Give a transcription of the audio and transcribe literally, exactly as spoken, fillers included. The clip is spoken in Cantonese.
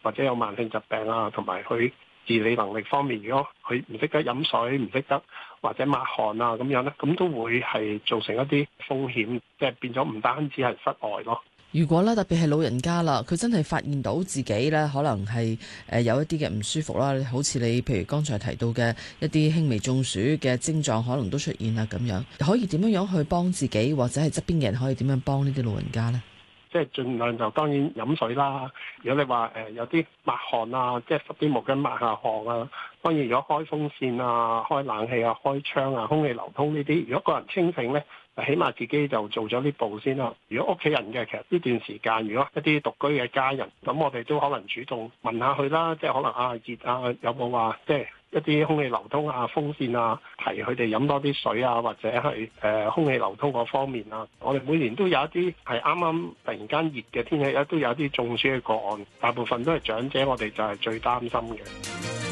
或者有慢性疾病啊，同埋佢自理能力方面，如果佢唔識得飲水，唔識得或者抹汗啊咁樣咧，咁都會係造成一啲風險，即係變咗唔單止係室外咯。 如果咧特別係老人家啦，佢真係發現到自己咧可能係誒有一啲嘅唔舒服啦，好似你譬如剛才提到嘅一啲輕微中暑嘅症狀，可能都出現啦咁樣，可以點樣樣去幫自己，或者係側邊嘅人可以點樣幫呢啲老人家呢？ 即係盡量就當然飲水啦。如果你話誒有啲抹汗啊，即係濕啲毛巾抹下汗啊。當然如果開風扇啊、開冷氣啊、開窗啊、空氣流通呢啲，如果個人清醒呢，就起碼自己就做咗呢步先啦。如果屋企人嘅，其實呢段時間，如果一啲獨居嘅家人，咁我哋都可能主動問下佢啦，即係可能啊熱啊，有冇話即係一啲空氣流通啊、風扇啊，提佢哋飲多啲水啊，或者係誒、呃、空氣流通嗰方面啊。我哋每年都有一啲係啱啱突然間熱嘅天氣咧，都有一啲中暑嘅個案，大部分都係長者，我哋就係最擔心嘅。